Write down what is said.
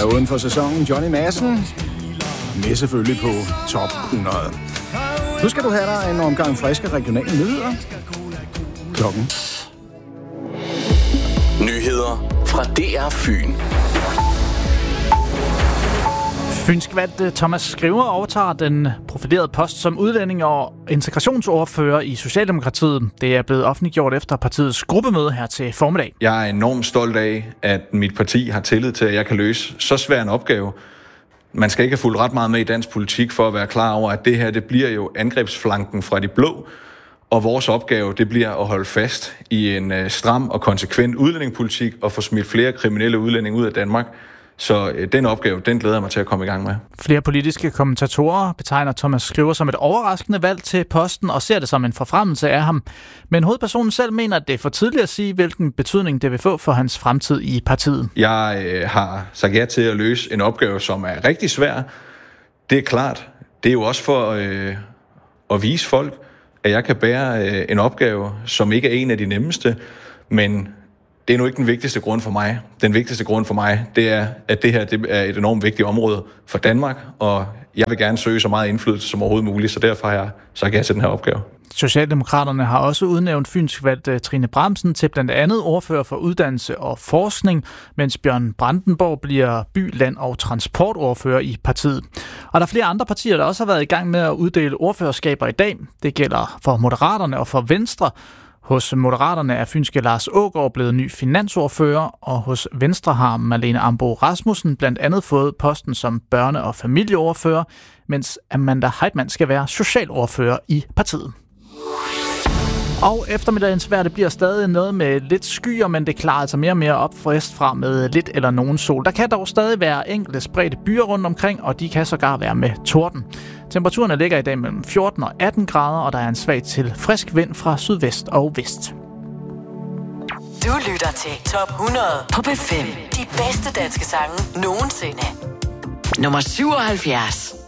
Perioden for sæsonen Johnny Madsen. Med selvfølgelig på top 100. Nu skal du have dig en omgang friske regionale nyheder. Klokken. Nyheder fra DR Fyn. Fynskvalgte Thomas Skriver overtager den profilerede post som udlænding- og integrationsordfører i Socialdemokratiet. Det er blevet offentliggjort efter partiets gruppemøde her til formiddag. Jeg er enormt stolt af, at mit parti har tillid til, at jeg kan løse så svær en opgave. Man skal ikke have fulgt ret meget med i dansk politik for at være klar over, at det her det bliver jo angrebsflanken fra de blå. Og vores opgave det bliver at holde fast i en stram og konsekvent udlændingepolitik og få smidt flere kriminelle udlændinge ud af Danmark. Så den opgave, den glæder jeg mig til at komme i gang med. Flere politiske kommentatorer betegner Thomas Skriver som et overraskende valg til posten og ser det som en forfremmelse af ham. Men hovedpersonen selv mener, at det er for tidligt at sige, hvilken betydning det vil få for hans fremtid i partiet. Jeg har sagt ja til at løse en opgave, som er rigtig svær. Det er klart. Det er jo også for at vise folk, at jeg kan bære en opgave, som ikke er en af de nemmeste, men det er nu ikke den vigtigste grund for mig. Den vigtigste grund for mig, det er, at det her det er et enormt vigtigt område for Danmark, og jeg vil gerne søge så meget indflydelse som overhovedet muligt, så derfor har jeg sagt ja til den her opgave. Socialdemokraterne har også udnævnt fynskvalgte Trine Bramsen til blandt andet ordfører for uddannelse og forskning, mens Bjørn Brandenborg bliver by-, land- og transportordfører i partiet. Og der er flere andre partier, der også har været i gang med at uddele ordførerskaber i dag. Det gælder for Moderaterne og for Venstre. Hos Moderaterne er fynske Lars Aagaard blevet ny finansordfører, og hos Venstre har Marlene Ambo-Rasmussen blandt andet fået posten som børne- og familieordfører, mens Amanda Heitmann skal være socialordfører i partiet. Og eftermiddagens vejr, det bliver stadig noget med lidt skyer, men det klarer altså mere og mere op for fra med lidt eller nogen sol. Der kan dog stadig være enkelte spredte byer rundt omkring, og de kan sågar være med torden. Temperaturen ligger i dag mellem 14 og 18 grader, og der er en svag til frisk vind fra sydvest og vest. Du lytter til Top 100 på B5. De bedste danske sange nogensinde. Nummer 77.